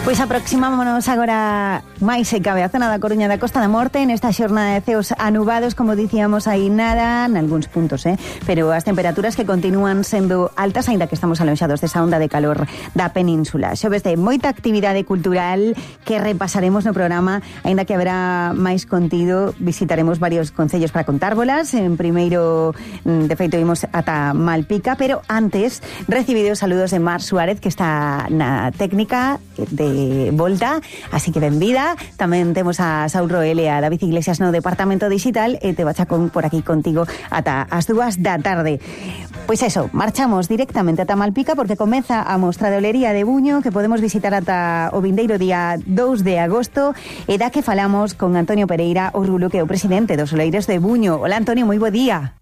Pois aproximámonos agora máis se cabe a zona da Coruña da Costa da Morte nesta xornada de ceos anubados, como dicíamos aí nada, nalgúns puntos, pero as temperaturas que continúan sendo altas, aínda que estamos alonxados desa onda de calor da península. Xoves de moita actividade cultural que repasaremos no programa, aínda que haberá máis contido, visitaremos varios concellos para contárbolas. En primeiro, de feito, imos ata Malpica, pero antes recibido os saludos de Mar Suárez, que está na técnica de volta, así que benvida. Tamén temos a Saúl Roel e a David Iglesias no Departamento Digital e te bachacón por aquí contigo ata as 2 da tarde. Pois eso, marchamos directamente ata Malpica porque comeza a mostra de olería de Buño que podemos visitar ata o vindeiro día 2 de agosto e da que falamos con Antonio Pereira Orrulo, que é o presidente dos Oleiros de Buño. Hola Antonio, moi bo día.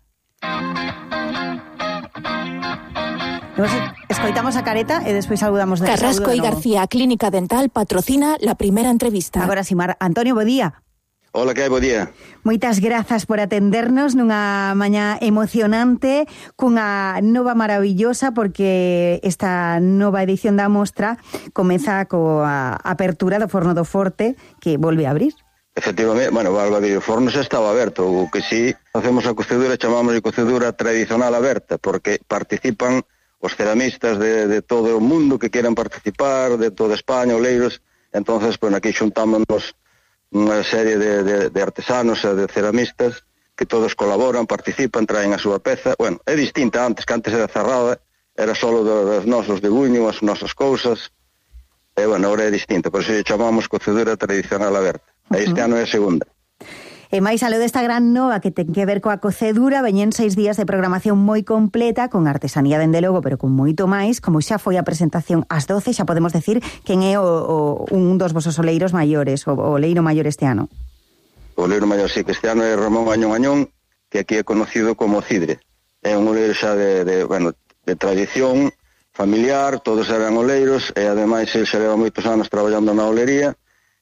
Nos escoitamos a careta e despois saludamos de Carrasco y García Clínica Dental patrocina la primera entrevista. Agora si, Mar. Antonio, bo día. Hola, que hai, bo día. Moitas grazas por atendernos nunha mañá emocionante cunha nova maravillosa, porque esta nova edición da mostra comeza coa apertura do Forno do Forte, que volve a abrir. Efectivamente, bueno, o forno xa estaba aberto, o que si facemos a cocedura, chamamos de cocedura tradicional aberta, porque participan os ceramistas de todo o mundo que quieran participar, de toda España, oleiros. Entonces, pues aquí xuntámonos unha serie de artesanos e de ceramistas que todos colaboran, participan, traen a súa peza. Bueno, é distinta antes, que antes era cerrada, era solo dos nosos de Buño, as nosas cousas. E, bueno, ahora é distinta, por iso chamamos cocedura tradicional aberta. E este ano é a segunda. E máis aló desta gran nova que ten que ver coa cocedura, veñen 6 días de programación moi completa, con artesanía dende logo, pero con moito máis. Como xa foi a presentación ás 12, xa podemos decir quen é un dos vosos oleiros maiores, o oleiro maior este ano. O oleiro maior, sí, que este ano é Ramón Añón Añón, que aquí é conocido como Cidre. É un oleiro xa de tradición familiar, todos eran oleiros, e ademais ele xa leva moitos anos traballando na olería.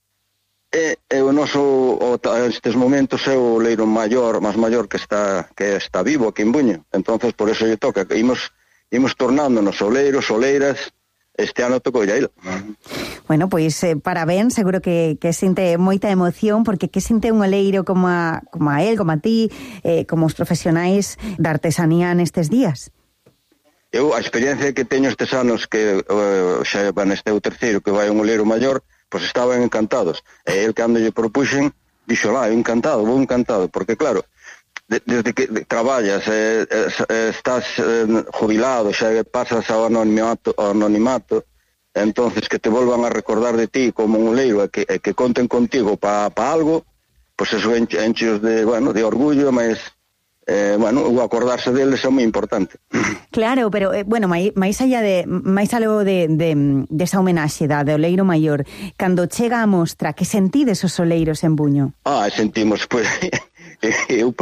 E o noso, estes momentos, é o oleiro maior, máis maior que está vivo aquí en Buño. Entonces, por eso lle toca. Imos tornándonos oleiros, oleiras. Este ano tocou ya il. Bueno, pois parabéns, seguro que sinte moita emoción, porque que sinte un oleiro como a él, como a ti, como os profesionais da artesanía nestes días? Eu, a experiencia que teño estes anos, que xa este é o terceiro que vai un oleiro maior, pois estaban encantados. E el, cando lle propuxen, dixo, vou encantado, porque claro, desde que traballas, estás jubilado, xa pasas ao anonimato, entonces que te volvan a recordar de ti como un oleiro e que conten contigo para algo, pois eso encheos de orgullo, mas o acordarse deles é moi importante. Claro, pero máis aló desa homenaxe da de oleiro maior, cando chega a mostra, que sentides os oleiros en Buño? Sentimos, pois eu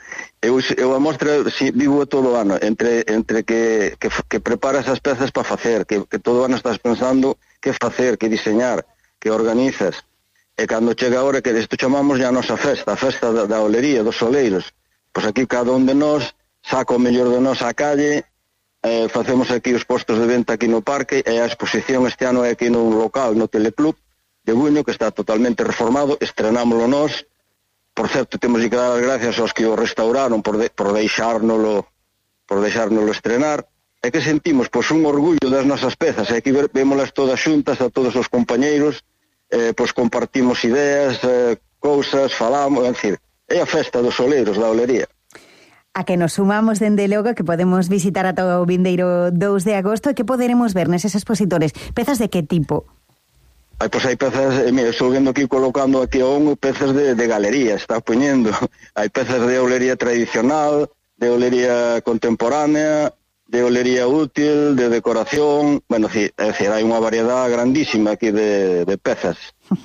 a mostra vivo todo o ano, entre que preparas as pezas para facer, que todo o ano estás pensando que facer, que diseñar, que organizas, e cando chega a hora que isto chamamos ya a nosa festa, a festa da olería, dos oleiros. Pois aquí cada un de nós saca o mellor de nós á calle, facemos aquí os postos de venta aquí no parque, e a exposición este ano é aquí nun local, no Teleclub de Buño, que está totalmente reformado, estrenámoslo nós. Por certo, temos que dar as gracias aos que o restauraron por deixárnoslo estrenar. E que sentimos? Pois un orgullo das nosas pezas, e aquí vémolas todas xuntas, a todos os compañeiros, pois compartimos ideas, cousas, falamos, é dicir, é a festa dos oleiros da olería. A que nos sumamos dende logo, que podemos visitar a todo o vindeiro 2 de agosto, e que poderemos ver neses expositores. Pezas de que tipo? Pois hai pezas, estou vendo aquí, colocando aquí a pezas de galería, está poñendo. Hai pezas de olería tradicional, de olería contemporánea, de olería útil, de decoración. Bueno, é dicir, hai unha variedade grandísima aquí de pezas.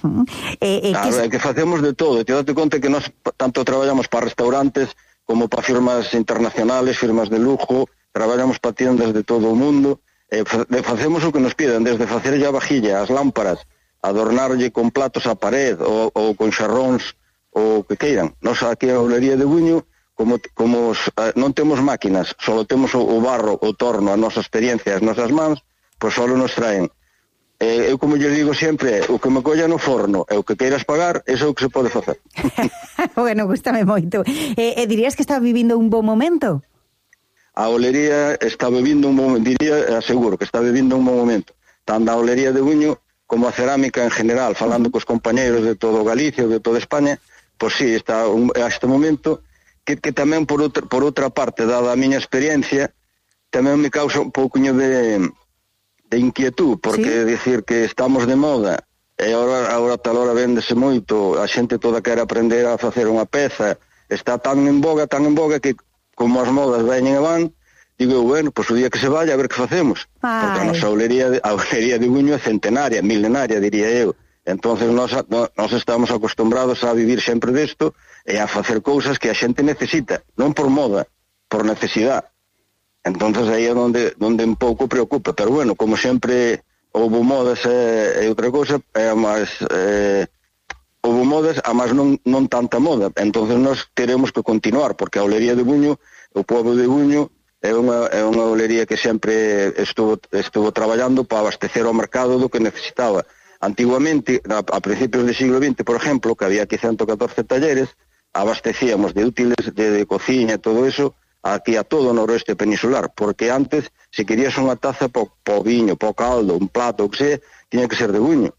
Que facemos de todo. Te date conta que nós tanto traballamos para restaurantes como para firmas internacionales, firmas de lujo, traballamos para tiendas de todo o mundo, facemos o que nos piden, desde facerlle a vajilla, as lámparas, adornarlle con platos a pared ou con xarróns, o que queiran. Nós aquí a olería de Buño, como non temos máquinas, só temos o barro, o torno, a nosa experiencia, as nosas mans, pois só nos traen Eu, como lles digo sempre, o que me colla no forno e o que queiras pagar, eso é o que se pode facer. Bueno, gústame moito. Dirías que está vivindo un bo momento? A olería está vivindo un bom, diría, aseguro que está vivindo un bom momento. Tanto a olería de Buño como a cerámica en general, falando cos compañeiros de todo Galicia, de toda España, pois sí, está a este momento, que tamén por outra parte, dada a miña experiencia, tamén me causa un pouquinho de inquietud, porque decir que estamos de moda, e agora tal hora véndese moito, a xente toda quere aprender a facer unha peza, está tan en boga que como as modas veñen e van, digo, bueno, pois o día que se vaya, a ver que facemos. Porque a nosa olería de Buño é centenaria, milenaria, diría eu. Entonces nós estamos acostumbrados a vivir sempre disto e a facer cousas que a xente necesita, non por moda, por necesidade. Entonces aí é onde un pouco preocupa. Pero bueno, como sempre houve modas e outra cousa, é máis... houve modas, a máis non tanta moda. Entonces nós teremos que continuar, porque a olería de Buño, o pobo de Buño, é unha olería que sempre estuvo traballando para abastecer o mercado do que necesitaba. Antiguamente, a principios do siglo XX, por exemplo, que había aquí 114 talleres, abastecíamos de útiles de cociña e todo eso aquí a todo o noroeste peninsular, porque antes, se querías unha taza po viño, po caldo, un plato, o que sea, tiña que ser de Buño.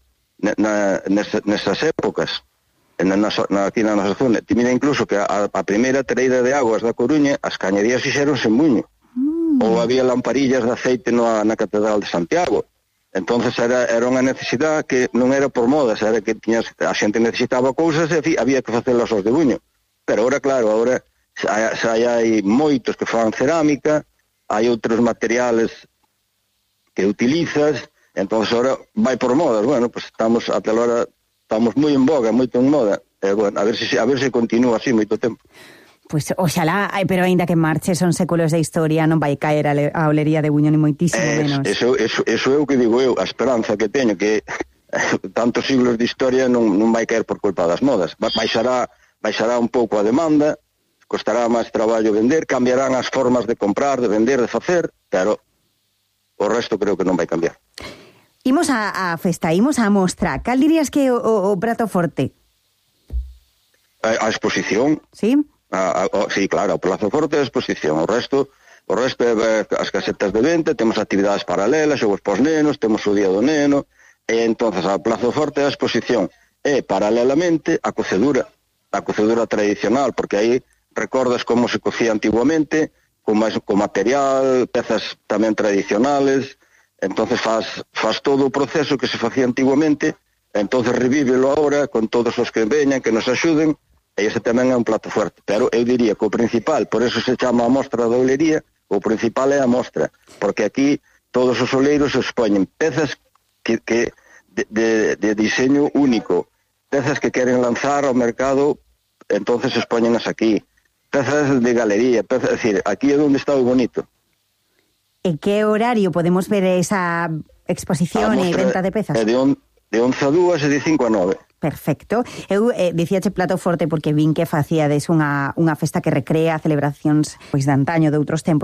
Nesas épocas, aquí na nosa zona. Mira incluso que a primeira traída de aguas da Coruña, as cañerías fixeronse en Buño. Ou había lamparillas de aceite na Catedral de Santiago. Entonces era unha necesidade que non era por modas, era que a xente necesitaba cousas e había que facelas aos de Buño. Pero agora, claro, hai moitos que fan cerámica, hai outros materiales que utilizas. Entonces ahora vai por modas. Bueno, pues estamos ata agora moi en boga, moito en moda. Bueno, a ver se continúa así moito tempo. Pois oxalá, pero aínda que marche son séculos de historia, non vai caer a olería de Buño ni moitísimo menos. Eso é o que digo eu, a esperanza que teño, que tantos siglos de historia non vai caer por culpa das modas. Baixará un pouco a demanda, costará máis traballo vender, cambiarán as formas de comprar, de vender, de facer, pero o resto creo que non vai cambiar. Imos a festa, imos a mostra. Cal dirías que é o prato forte? A exposición. Sí? Sí, claro, o prato forte é a exposición. O resto é as casetas de venta, temos actividades paralelas, xogos pos nenos, temos o día do neno, e entonces a prato forte é a exposición. E, paralelamente, a cocedura tradicional, porque aí recordas como se cocía antiguamente, con material, pezas tamén tradicionales. Entonces faz todo o proceso que se facía antiguamente, entonces revívelo agora con todos os que veñan, que nos axuden, e ese tamén é un plato fuerte. Pero eu diría que o principal, por eso se chama a mostra da olería, o principal é a mostra, porque aquí todos os oleiros expoñen pezas que de diseño único, pezas que queren lanzar ao mercado, entonces expoñenlas aquí, pezas de galería, es decir, aquí é onde está o bonito. ¿En qué horario podemos ver esa exposición e venta de pezas? De 11 a 2 e de 5 a 9. Perfecto. Eu dicíache plato forte porque vin que facíades unha festa que recrea celebracións pois de antaño, de outros tempos.